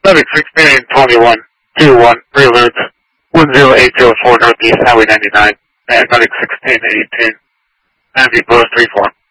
Medic 1621, 21, prelude, 10804 Northeast Highway 99, and Medic 1618, and Post 34.